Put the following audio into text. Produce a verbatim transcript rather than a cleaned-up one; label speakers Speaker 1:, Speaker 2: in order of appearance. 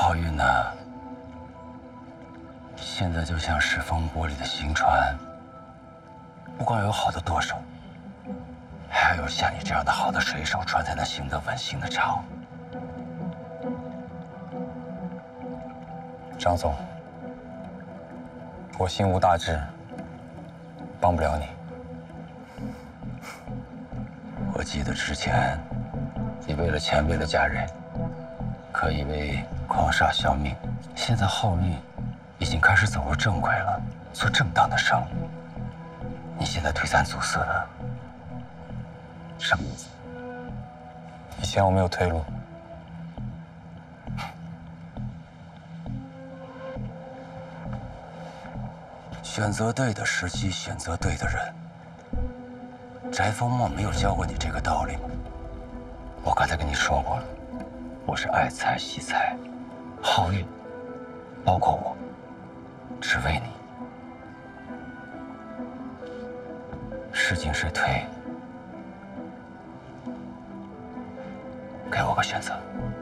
Speaker 1: 好运呢，现在就像是风波里的行船，不光有好的舵手，还要有像你这样的好的水手，船才能行得稳，行得长。
Speaker 2: 张总，我心无大志，帮不了你。
Speaker 1: 我记得之前，你为了钱，为了家人，可以为狂杀效命。现在浩运已经开始走入正轨了，做正当的生意。你现在推三阻四的，什么意思？
Speaker 2: 以前我没有退路，
Speaker 1: 选择对的时机，选择对的人。翟风梦没有教过你这个道理吗？我刚才跟你说过了，我是爱财惜财，好运，包括我，只为你。是进是退，给我个选择。